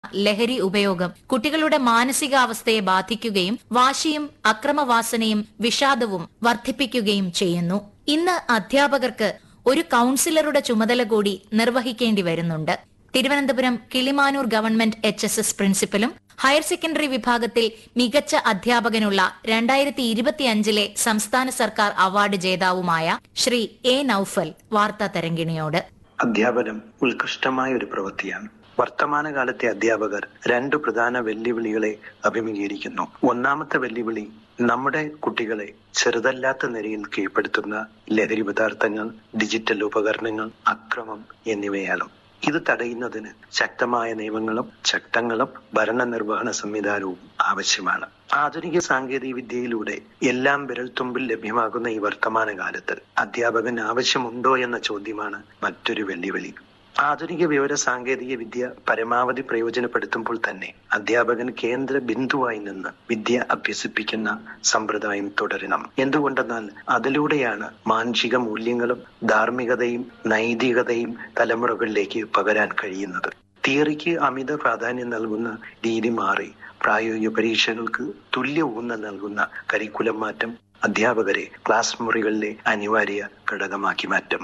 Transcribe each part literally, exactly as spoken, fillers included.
ലഹരി ഉപയോഗം കുട്ടികളുടെ മാനസികാവസ്ഥയെ ബാധിക്കുകയും വാശിയും അക്രമവാസനയും വിഷാദവും വർദ്ധിപ്പിക്കുകയും ചെയ്യുന്നു. ഇന്ന് അധ്യാപകർക്ക് ഒരു കൌൺസിലറുടെ ചുമതല കൂടി നിർവഹിക്കേണ്ടി വരുന്നുണ്ട്. Thiruvananthapuram Kilimanoor government H S S പ്രിൻസിപ്പലും higher secondary വിഭാഗത്തിൽ മികച്ച അധ്യാപകനുള്ള രണ്ടായിരത്തി ഇരുപത്തിയഞ്ചിലെ സംസ്ഥാന സർക്കാർ അവാർഡ് ജേതാവുമായ ശ്രീ എ നൌഫൽ വാർത്താ തരംഗിണിയോട്. അധ്യാപനം ഉത്കൃഷ്ടമായ ഒരു പ്രവൃത്തിയാണ്. വർത്തമാനകാലത്തെ അധ്യാപകർ രണ്ടു പ്രധാന വെല്ലുവിളികളെ അഭിമുഖീകരിക്കുന്നു. ഒന്നാമത്തെ വെല്ലുവിളി നമ്മുടെ കുട്ടികളെ ചെറുതല്ലാത്ത നിലയിൽ കീഴ്പ്പെടുത്തുന്ന ലഹരി പദാർത്ഥങ്ങൾ, ഡിജിറ്റൽ ഉപകരണങ്ങൾ, അക്രമം എന്നിവയാണ്. ഇത് തടയുന്നതിന് ശക്തമായ നിയമങ്ങളും ചട്ടങ്ങളും ഭരണനിർവഹണ സംവിധാനവും ആവശ്യമാണ്. ആധുനിക സാങ്കേതിക വിദ്യയിലൂടെ എല്ലാം വിരൽത്തുമ്പിൽ ലഭ്യമാകുന്ന ഈ വർത്തമാന കാലത്ത് അധ്യാപകൻ ആവശ്യമുണ്ടോ എന്ന ചോദ്യമാണ് മറ്റൊരു വെല്ലുവിളി. ആധുനിക വിവര സാങ്കേതിക വിദ്യ പരമാവധി പ്രയോജനപ്പെടുത്തുമ്പോൾ തന്നെ അധ്യാപകൻ കേന്ദ്ര ബിന്ദുവായി നിന്ന് വിദ്യ അഭ്യസിപ്പിക്കുന്ന സമ്പ്രദായം തുടരണം. എന്തുകൊണ്ടെന്നാൽ അതിലൂടെയാണ് മാനുഷിക മൂല്യങ്ങളും ധാർമ്മികതയും നൈതികതയും തലമുറകളിലേക്ക് പകരാൻ കഴിയുന്നത്. തിയറിക്ക് അമിത പ്രാധാന്യം നൽകുന്ന രീതി മാറി പ്രായോഗിക പരീക്ഷകൾക്ക് തുല്യ ഊന്നൽ നൽകുന്ന കരിക്കുലം മാറ്റം അധ്യാപകരെ ക്ലാസ് മുറികളിലെ അനിവാര്യ ഘടകമാക്കി മാറ്റും.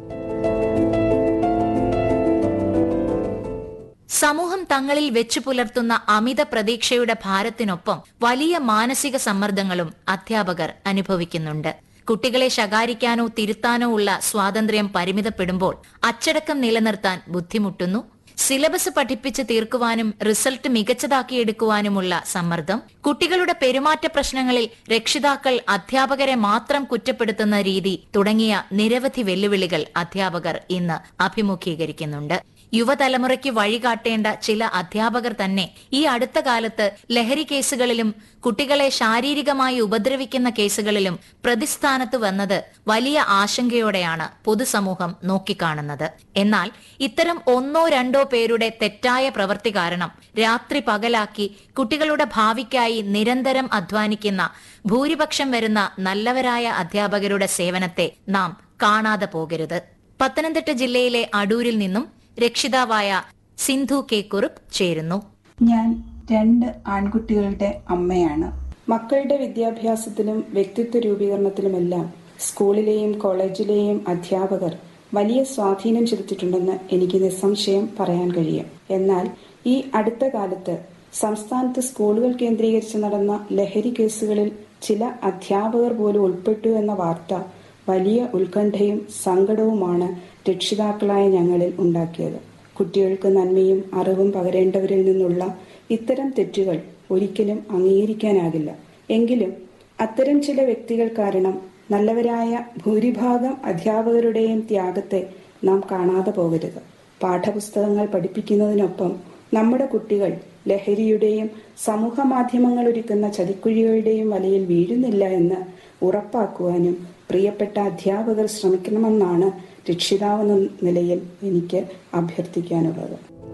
സമൂഹം തങ്ങളിൽ വെച്ചു പുലർത്തുന്ന അമിത പ്രതീക്ഷയുടെ ഭാരത്തിനൊപ്പം വലിയ മാനസിക സമ്മർദ്ദങ്ങളും അധ്യാപകർ അനുഭവിക്കുന്നുണ്ട്. കുട്ടികളെ ശകാരിക്കാനോ തിരുത്താനോ ഉള്ള സ്വാതന്ത്ര്യം പരിമിതപ്പെടുമ്പോൾ അച്ചടക്കം നിലനിർത്താൻ ബുദ്ധിമുട്ടുന്നു. സിലബസ് പഠിപ്പിച്ച് തീർക്കുവാനും റിസൾട്ട് മികച്ചതാക്കിയെടുക്കുവാനുമുള്ള സമ്മർദ്ദം, കുട്ടികളുടെ പെരുമാറ്റ പ്രശ്നങ്ങളിൽ രക്ഷിതാക്കൾ അധ്യാപകരെ മാത്രം കുറ്റപ്പെടുത്തുന്ന രീതി തുടങ്ങിയ നിരവധി വെല്ലുവിളികൾ അധ്യാപകർ ഇന്ന് അഭിമുഖീകരിക്കുന്നുണ്ട്. യുവതലമുറയ്ക്ക് വഴികാട്ടേണ്ട ചില അധ്യാപകർ തന്നെ ഈ അടുത്ത കാലത്ത് ലഹരി കേസുകളിലും കുട്ടികളെ ശാരീരികമായി ഉപദ്രവിക്കുന്ന കേസുകളിലും പ്രതിസ്ഥാനത്ത് വന്നത് വലിയ ആശങ്കയോടെയാണ് പൊതുസമൂഹം നോക്കിക്കാണുന്നത്. എന്നാൽ ഇത്തരം ഒന്നോ രണ്ടോ പേരുടെ തെറ്റായ പ്രവൃത്തി കാരണം രാത്രി പകലാക്കി കുട്ടികളുടെ ഭാവിക്കായി നിരന്തരം അധ്വാനിക്കുന്ന ഭൂരിപക്ഷം വരുന്ന നല്ലവരായ അധ്യാപകരുടെ സേവനത്തെ നാം കാണാതെ പോകരുത്. പത്തനംതിട്ട ജില്ലയിലെ അടൂരിൽ നിന്നും രക്ഷിതാവായ സിന്ധു കെ കുറുപ്പ് ചേരുന്നു. ഞാൻ രണ്ട് ആൺകുട്ടികളുടെ അമ്മയാണ്. മക്കളുടെ വിദ്യാഭ്യാസത്തിലും വ്യക്തിത്വ രൂപീകരണത്തിലുമെല്ലാം സ്കൂളിലെയും കോളേജിലെയും അധ്യാപകർ വലിയ സ്വാധീനം ചെലുത്തിയിട്ടുണ്ടെന്ന് എനിക്ക് നിസ്സംശയം പറയാൻ കഴിയും. എന്നാൽ ഈ അടുത്ത കാലത്ത് സംസ്ഥാനത്ത് സ്കൂളുകൾ കേന്ദ്രീകരിച്ച് നടന്ന ലഹരി കേസുകളിൽ ചില അധ്യാപകർ പോലും ഉൾപ്പെട്ടു എന്ന വാർത്ത വലിയ ഉത്കണ്ഠയും സങ്കടവുമാണ് രക്ഷിതാക്കളായ ഞങ്ങളിൽ ഉണ്ടാക്കിയത്. കുട്ടികൾക്ക് നന്മയും അറിവും പകരേണ്ടവരിൽ നിന്നുള്ള ഇത്തരം തെറ്റുകൾ ഒരിക്കലും അംഗീകരിക്കാനാകില്ല. എങ്കിലും അത്തരം ചില വ്യക്തികൾ കാരണം നല്ലവരായ ഭൂരിഭാഗം അധ്യാപകരുടെയും ത്യാഗത്തെ നാം കാണാതെ പോകരുത്. പാഠപുസ്തകങ്ങൾ പഠിപ്പിക്കുന്നതിനൊപ്പം നമ്മുടെ കുട്ടികൾ ലഹരിയുടെയും സമൂഹ മാധ്യമങ്ങൾ ഒരുക്കുന്ന ചതിക്കുഴികളുടെയും വലയിൽ വീഴുന്നില്ല എന്ന് ഉറപ്പാക്കുവാനും പ്രിയപ്പെട്ട അധ്യാപകർ ശ്രമിക്കണമെന്നാണ് രക്ഷിതാവെന്ന നിലയിൽ എനിക്ക് അഭ്യർത്ഥിക്കാനുള്ളത്.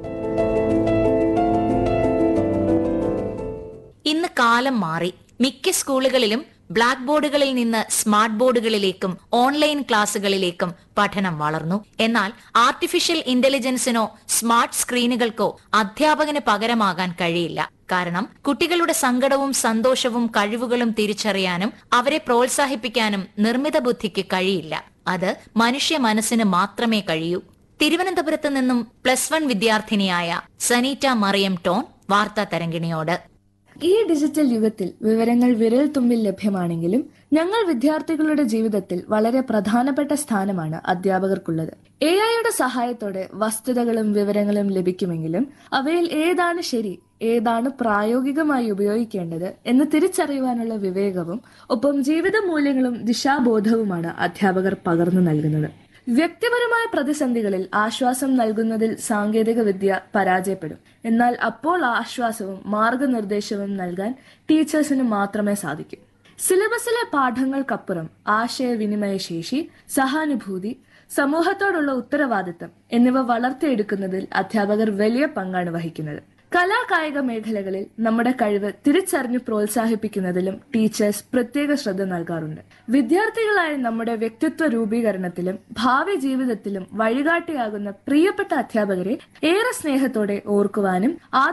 ഇന്ന് കാലം മാറി. മിക്ക സ്കൂളുകളിലും ബ്ലാക്ക് ബോർഡുകളിൽ നിന്ന് സ്മാർട്ട് ബോർഡുകളിലേക്കും ഓൺലൈൻ ക്ലാസുകളിലേക്കും പഠനം വളർന്നു. എന്നാൽ ആർട്ടിഫിഷ്യൽ ഇന്റലിജൻസിനോ സ്മാർട്ട് സ്ക്രീനുകൾക്കോ അധ്യാപകന് പകരമാകാൻ കഴിയില്ല. കാരണം കുട്ടികളുടെ സങ്കടവും സന്തോഷവും കഴിവുകളും തിരിച്ചറിയാനും അവരെ പ്രോത്സാഹിപ്പിക്കാനും നിർമ്മിത ബുദ്ധിക്ക് കഴിയില്ല. അത് മനുഷ്യ മനസ്സിന് മാത്രമേ കഴിയൂ. തിരുവനന്തപുരത്ത് നിന്നും പ്ലസ് വൺ വിദ്യാർത്ഥിനിയായ സനീറ്റ മറിയം ടോൺ വാർത്താ തരംഗിണിയോട്. ഈ ഡിജിറ്റൽ യുഗത്തിൽ വിവരങ്ങൾ വിരൽ തുമ്പിൽ ലഭ്യമാണെങ്കിലും ഞങ്ങൾ വിദ്യാർത്ഥികളുടെ ജീവിതത്തിൽ വളരെ പ്രധാനപ്പെട്ട സ്ഥാനമാണ് അധ്യാപകർക്കുള്ളത്. എ ഐയുടെ സഹായത്തോടെ വസ്തുതകളും വിവരങ്ങളും ലഭിക്കുമെങ്കിലും അവയിൽ ഏതാണ് ശരി, ഏതാണ് പ്രായോഗികമായി ഉപയോഗിക്കേണ്ടത് എന്ന് തിരിച്ചറിയുവാനുള്ള വിവേകവും ഒപ്പം ജീവിത മൂല്യങ്ങളും ദിശാബോധവുമാണ് അധ്യാപകർ പകർന്നു നൽകുന്നത്. വ്യക്തിപരമായ പ്രതിസന്ധികളിൽ ആശ്വാസം നൽകുന്നതിൽ സാങ്കേതിക വിദ്യ പരാജയപ്പെടും. എന്നാൽ അപ്പോൾ ആശ്വാസവും മാർഗനിർദ്ദേശവും നൽകാൻ ടീച്ചേഴ്സിന് മാത്രമേ സാധിക്കൂ. സിലബസിലെ പാഠങ്ങൾക്കപ്പുറം ആശയവിനിമയ ശേഷി, സഹാനുഭൂതി, സമൂഹത്തോടുള്ള ഉത്തരവാദിത്തം എന്നിവ വളർത്തിയെടുക്കുന്നതിൽ അധ്യാപകർ വലിയ പങ്കാണ് വഹിക്കുന്നത്. കലാകായിക മേഖലകളിൽ നമ്മുടെ കഴിവ് തിരിച്ചറിഞ്ഞു പ്രോത്സാഹിപ്പിക്കുന്നതിലും ടീച്ചേഴ്സ് പ്രത്യേക ശ്രദ്ധ നൽകാറുണ്ട്. വിദ്യാർത്ഥികളായ നമ്മുടെ വ്യക്തിത്വ രൂപീകരണത്തിലും ഭാവി ജീവിതത്തിലും വഴികാട്ടിയാകുന്ന പ്രിയപ്പെട്ട അധ്യാപകരെ ഏറെ സ്നേഹത്തോടെ ഓർക്കുവാനും